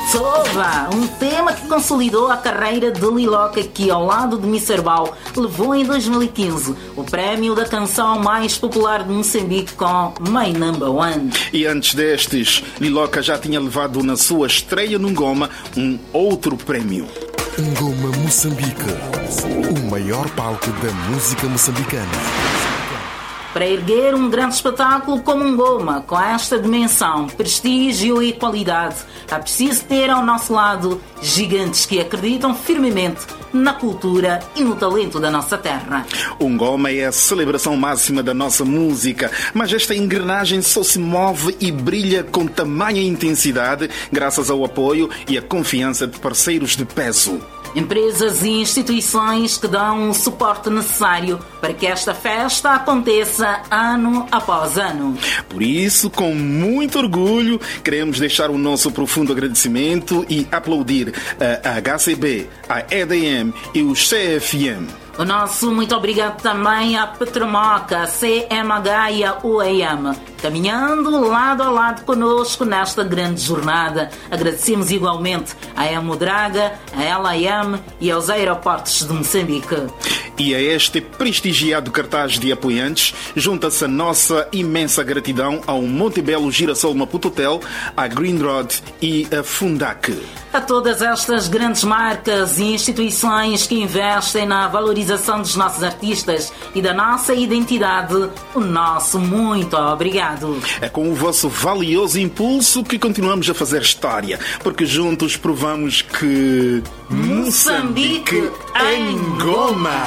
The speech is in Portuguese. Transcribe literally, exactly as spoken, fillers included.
Sova, um tema que consolidou a carreira de Liloca, que ao lado de mister Bau levou em dois mil e quinze o prémio da canção mais popular de Moçambique com My Number One. E antes destes, Liloca já tinha levado na sua estreia no Ngoma um outro prémio. Ngoma Moçambique, o maior palco da música moçambicana. Para erguer um grande espetáculo como um Ngoma, com esta dimensão, prestígio e qualidade, é preciso ter ao nosso lado gigantes que acreditam firmemente na cultura e no talento da nossa terra. O Ngoma é a celebração máxima da nossa música, mas esta engrenagem só se move e brilha com tamanha intensidade graças ao apoio e à confiança de parceiros de peso. Empresas e instituições que dão o suporte necessário para que esta festa aconteça ano após ano. Por isso, com muito orgulho, queremos deixar o nosso profundo agradecimento e aplaudir a H C B, a E D M e o C F M. O nosso muito obrigado também à Petromoca, a C M H e a U A M, caminhando lado a lado conosco nesta grande jornada. Agradecemos igualmente à Hemodraga, à L A M e aos aeroportos de Moçambique. E a este prestigiado cartaz de apoiantes, junta-se a nossa imensa gratidão ao Montebello Girassol Maputo Hotel, à Greenrod e a Fundac. A todas estas grandes marcas e instituições que investem na valorização dos nossos artistas e da nossa identidade, o nosso muito obrigado. É com o vosso valioso impulso que continuamos a fazer história, porque juntos provamos que Moçambique em Ngoma!